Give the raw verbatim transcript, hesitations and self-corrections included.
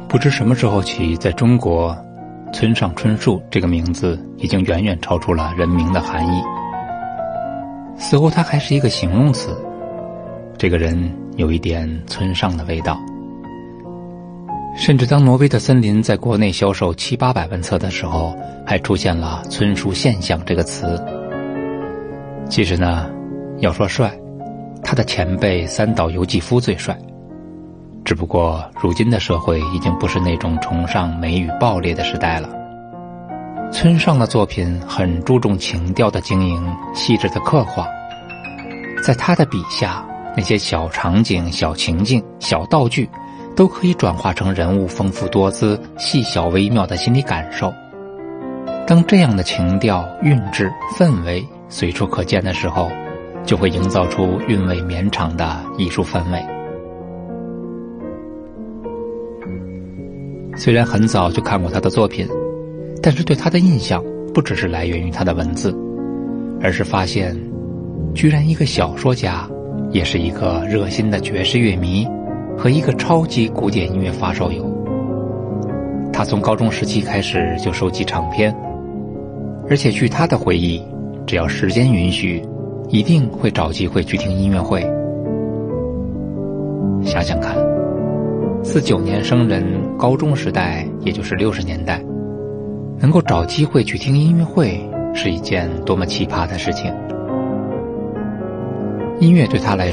不知什么时候起，在中国，村上春树这个名字已经远远超出了人名的含义。似乎他还是一个形容词，这个人有一点村上的味道。甚至当挪威的森林在国内销售七八百万册的时候，还出现了村树现象这个词。其实呢，要说帅，他的前辈三岛由纪夫最帅。只不过如今的社会已经不是那种崇尚美与暴烈的时代了。村上的作品很注重情调的经营，细致的刻画。在他的笔下，那些小场景、小情境、小道具都可以转化成人物丰富多姿、细小微妙的心理感受。当这样的情调、韵致、氛围随处可见的时候，就会营造出韵味绵长的艺术氛围。虽然很早就看过他的作品，但是对他的印象不只是来源于他的文字，而是发现居然一个小说家也是一个热心的爵士乐迷和一个超级古典音乐发烧友。他从高中时期开始就收集唱片，而且据他的回忆，只要时间允许，一定会找机会去听音乐会。想想看，四九年生人，高中时代也就是六十年代，能够找机会去听音乐会是一件多么奇葩的事情。音乐对他来